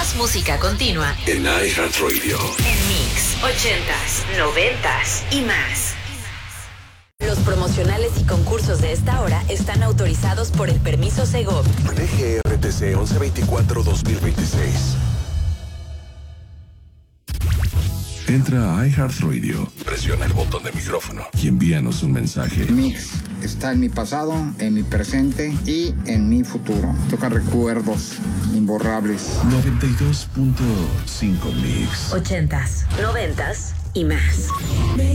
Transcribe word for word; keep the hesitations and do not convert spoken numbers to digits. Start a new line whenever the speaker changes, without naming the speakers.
Más música continua
en iHeartRadio.
En Mix, ochentas, noventas y más. Los promocionales y concursos de esta hora están autorizados por el permiso Segov.
Maneje R T C once veinticuatro dos mil veintiséis. Entra a iHeartRadio, presiona el botón de micrófono y envíanos un mensaje.
Mix está en mi pasado, en mi presente y en mi futuro. Toca recuerdos imborrables.
noventa y dos punto cinco Mix.
Ochentas, noventas y más.